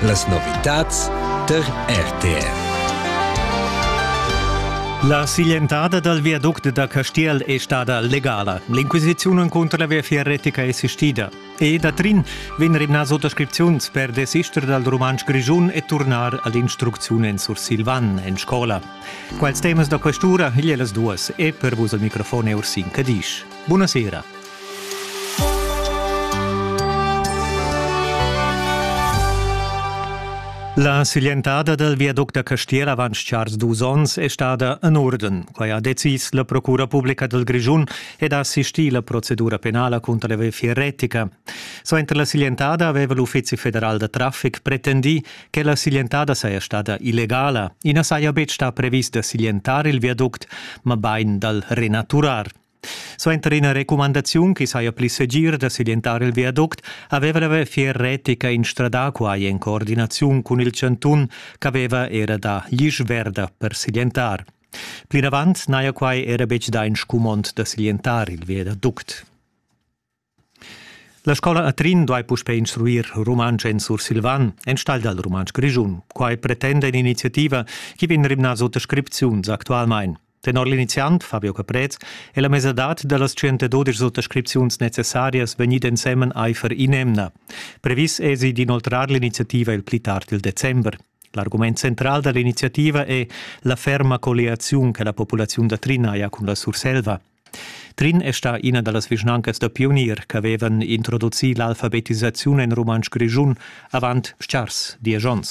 Las novitats der RTR. La silentada del viaduct da Castiel è stata legale. L'inquisizione contro la via fierretica è assistita. E da trin venne rimna sottoscrizioni per desistere dal romanzo Grigiun e tornare all'istruzione sur Silvan in scuola. Quali temi da questura, gliele due, e per voi il microfono è Ursin Cadish. Buonasera. La silentada del viaduct da Castiel avant Charles 2 ans è stata in ordine, che ha deciso la Procura Pubblica del Grigiun ed ha assistito la procedura penale contro la via fierretica. So entre la silentada aveva l'Uffizio Federale de Traffic pretendi che la silentada sia stata illegale. In assaia bet sta prevista silentare il viaduct, ma bain dal renaturar. So entra in raccomandazione che sia pli segir da silentare il viaduct, aveva la via fierretica in strada quai in coordinazione con il Cantun che aveva era da Glischverda per silentare. Pli davant naia quai era bec da in scumont da silentare il viaduct. La scuola a Trin doi pus per instruir romanzo in sur Silvan, en stal dal romanzo Grigiun, quai pretende un'iniziativa che viene rimna sottoscrizione actualmein. Tenor l'iniziant, Fabio Caprez, e la mesadat delle 112 sottoscrizioni necessarie venite insieme ai per inemna. Previs esi di inoltrare l'iniziativa il pli tard il Dezember. L'argumento centrale dell'iniziativa è la ferma colleazione che la popolazione da Trin ha con la Surselva. Trin è sta una delle vicinanze da pionier che avevano introdotto l'alfabetizzazione in romanzo Grigiun avant schars 10 anni.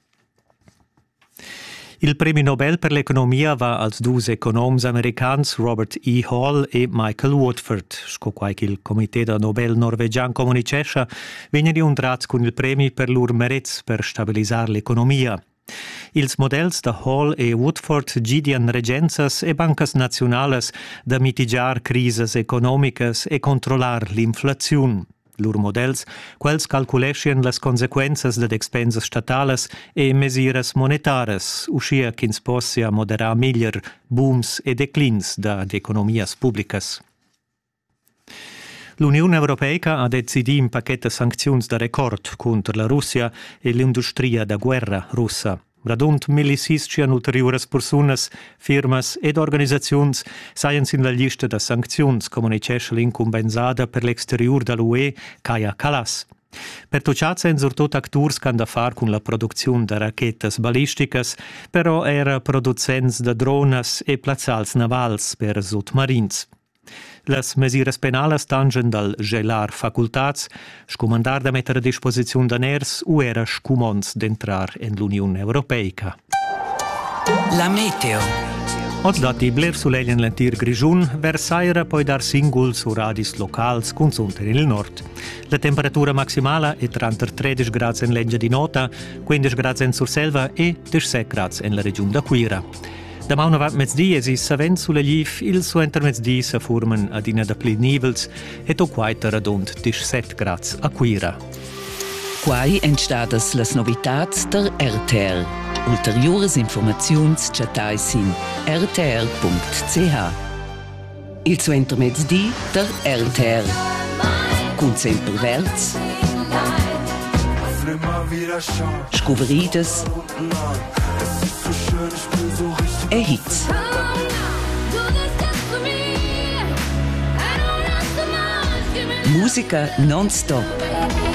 Il premio Nobel per l'economia va als due economi americani Robert E. Hall e Michael Woodford. Sco quai che il Comité Nobel norvegiano comunicesce viene incontrati con il premio per loro merits per stabilizzare l'economia. Ils models da Hall e Woodford gidian regenzas e bancas nacionales da mitigar crises economicas e controllar l'inflazione. Lur models, quels calculescien las consequenzas de expenses statales e mesures monetares, uscia ch'ins possia moderar miglior booms e declins da economias publicas. L'Unione Europea ha decidito un pacchetto di sanzioni da record contro la Russia e l'industria da guerra russa. Radunt 1.600 ulteriores personas, firmas ed organizazioni saien in la lista de sanczions, comunicesce l'incumbenzada per l'exterior dall'UE, Kaja Kallas. Per tocciat sen surtot acturs che han da far con la produzione de rachetas balisticas, però era producents de drones e plazzals navals per sotmarins. Las mesures penales tangen dal gelar facultats, scomandar da mettere a disposizione da ners o era scumons d'entrar in l'Unione Europea. La meteo. Od dati bler sulegien l'entir Grigiun, versaira poi dar singul su radis locals con sunter il nord. La temperatura maximale è 33 gradi in Leggia di Nota, 15 gradi in Surselva e 17 gradi in la regione d'Aquira. Da mauna vat mezzdi esis savent sulla Liv, il suo intermezzdi sa formen ad ina da pli nivels et o quaita radund 17 grads a Quira. Quai entstadas las novitats der RTR. Ulteriores informaziuns chatais in rtr.ch. Il suo intermezzdi der RTR. Cun sempre verts. Scuverides. E hits. Musica non-stop.